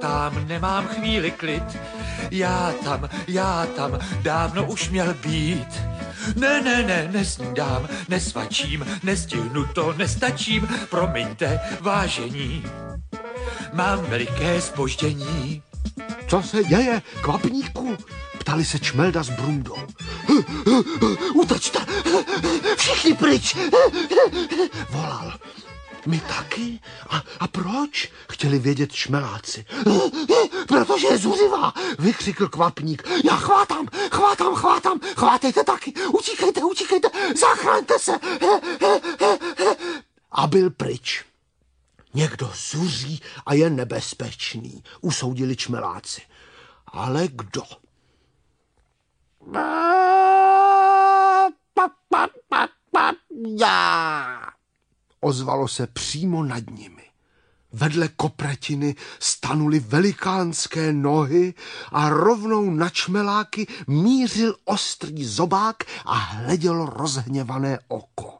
tam nemám chvíli klid. Já tam dávno už měl být. Ne, nesnídám, nesvačím, nestihnu to, nestačím, promiňte, vážení, mám veliké zpoždění. Co se děje, kvapníku? Ptali se Čmelda s Brundou. Utečte, všichni pryč, volal. My taky? A proč? Chtěli vědět čmeláci. Protože je zuřivá, vykřikl kvapník. Já chvátám, chvátejte taky, utíkejte, zachraňte se. A byl pryč. Někdo zuří a je nebezpečný, usoudili čmeláci. Ale kdo? Já! Ozvalo se přímo nad nimi. Vedle kopretiny stanuly velikánské nohy a rovnou na čmeláky mířil ostrý zobák a hledělo rozhněvané oko.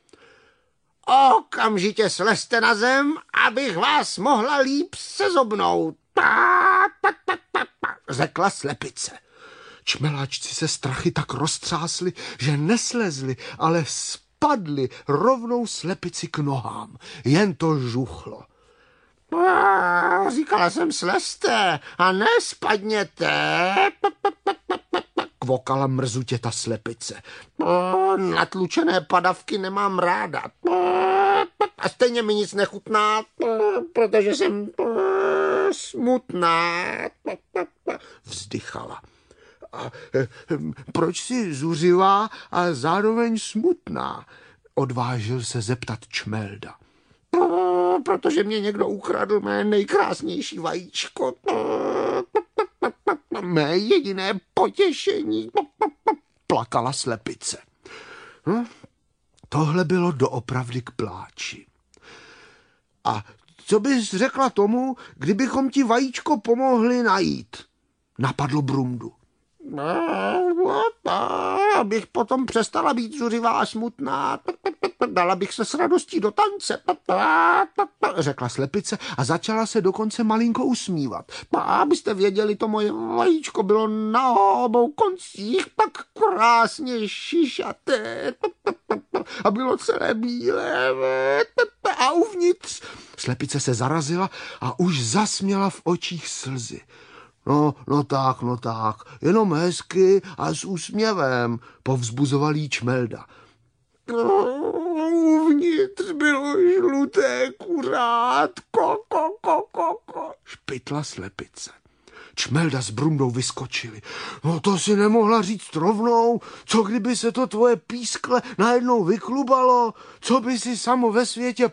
Okamžitě slezte na zem, abych vás mohla líp sezobnout, řekla slepice. Čmeláčci se strachy tak roztřásli, že neslezli, ale spadli rovnou slepici k nohám. Jen to žuchlo. Říkala jsem, slezte a nespadněte, kvokala mrzutě ta slepice. Natlučené padavky nemám ráda. A stejně mi nic nechutná, protože jsem smutná, vzdychala. A proč jsi zuřivá a zároveň smutná? Odvážil se zeptat Čmelda. Protože mě někdo ukradl mé nejkrásnější vajíčko. Mé jediné potěšení, plakala slepice. Tohle bylo doopravdy k pláči. A co bys řekla tomu, kdybychom ti vajíčko pomohli najít? Napadlo Brundu. Abych potom přestala být zuřivá a smutná. Dala bych se s radostí do tance, řekla slepice a začala se dokonce malinko usmívat. Abyste věděli, to moje vajíčko bylo na obou koncích tak krásně šišaté a bylo celé bílé a uvnitř. Slepice se zarazila a už zasměla v očích slzy. No tak, jenom hezky a s úsměvem, povzbuzoval jí Čmelda. Uvnitř bylo žluté kuřátko, špitla slepice. Čmelda s Brundou vyskočili. No to si nemohla říct rovnou, co kdyby se to tvoje pískle najednou vyklubalo, co by si samo ve světě